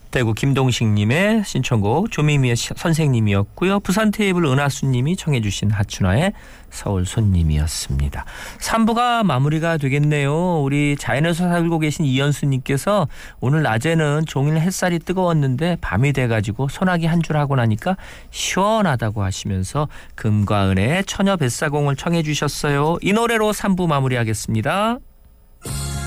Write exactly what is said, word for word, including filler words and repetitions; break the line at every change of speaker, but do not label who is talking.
대구 김동식님의 신청곡 조미미의 선생님이었고요. 부산 테이블 은하수님이 청해 주신 하춘화의 서울 손님이었습니다. 삼 부가 마무리가 되겠네요. 우리 자연에서 살고 계신 이현수님께서 오늘 낮에는 종일 햇살이 뜨거웠는데 밤이 돼가지고 소나기 한 줄 하고 나니까 시원하다고 하시면서 금과 은의 처녀 뱃사공을 청해 주셨어요. 이 노래로 삼 부 마무리하겠습니다.